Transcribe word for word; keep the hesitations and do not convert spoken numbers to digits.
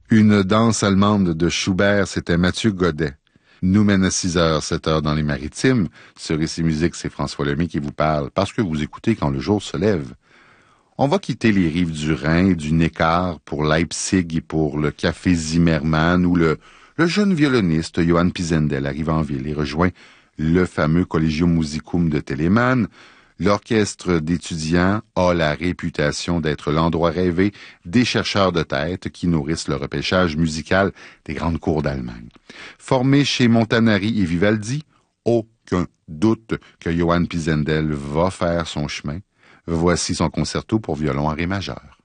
Une danse allemande de Schubert, c'était Mathieu Godet. Nous mène à six heures, sept heures dans les Maritimes. Sur Ici Musique, c'est François Lemay qui vous parle, parce que vous écoutez quand le jour se lève. On va quitter les rives du Rhin et du Neckar pour Leipzig et pour le Café Zimmermann, où le, le jeune violoniste Johann Pisendel arrive en ville et rejoint le fameux Collegium Musicum de Telemann. L'orchestre d'étudiants a la réputation d'être l'endroit rêvé des chercheurs de tête qui nourrissent le repêchage musical des grandes cours d'Allemagne. Formé chez Montanari et Vivaldi, aucun doute que Johann Pisendel va faire son chemin. Voici son concerto pour violon en ré majeur.